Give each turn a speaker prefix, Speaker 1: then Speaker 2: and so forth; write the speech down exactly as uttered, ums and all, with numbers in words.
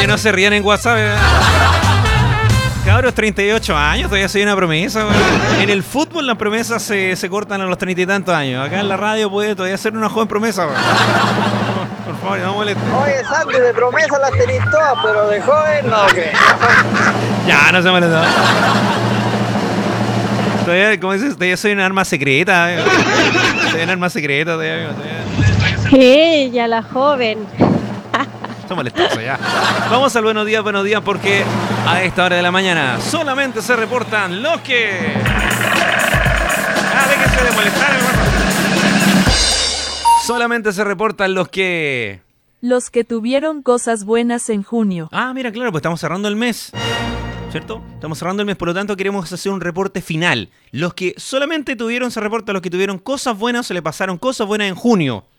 Speaker 1: Oye, no se rían en WhatsApp. ¿eh? Cabros, treinta y ocho años, todavía soy una promesa. Güey. En el fútbol las promesas se, se cortan a los treinta y tantos años. Acá en la radio puede todavía ser una joven promesa. Güey. No, por favor, no moleste.
Speaker 2: Oye, Santi, de promesa las tenéis todas, pero de joven no, ¿qué?
Speaker 1: Ya, no se moleste. Todavía, ¿cómo dices? Todavía soy un arma secreta. Eh. Soy un arma secreta todavía. todavía.
Speaker 3: Ella, la joven.
Speaker 1: Son molestosos ya. Vamos al buenos días, buenos días, porque a esta hora de la mañana solamente se reportan los que... Ah, déjense de molestar, hermano. Solamente se reportan los que...
Speaker 4: Los que tuvieron cosas buenas en junio.
Speaker 1: Ah, mira, claro, pues estamos cerrando el mes. ¿Cierto? Estamos cerrando el mes, por lo tanto queremos hacer un reporte final. Los que solamente tuvieron, se reporta los que tuvieron cosas buenas o le pasaron cosas buenas en junio.